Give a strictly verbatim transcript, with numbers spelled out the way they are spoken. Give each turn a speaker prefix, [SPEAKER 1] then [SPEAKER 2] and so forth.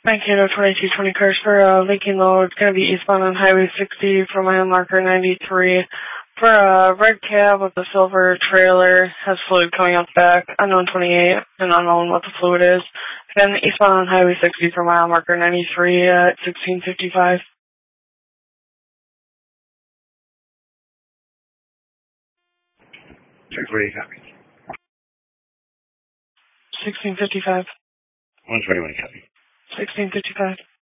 [SPEAKER 1] Mankato twenty-two twenty cars for uh, Lincoln Load. It's going to be eastbound on Highway sixty for mile marker ninety-three. For a red cab with a silver trailer, has fluid coming out the back, unknown twenty-eight, and unknown what the fluid is. Then eastbound on Highway sixty for mile marker ninety-three at sixteen fifty-five.
[SPEAKER 2] Check where you copy.
[SPEAKER 1] sixteen fifty-five.
[SPEAKER 2] one twenty-one copy.
[SPEAKER 1] sixteen fifty-five.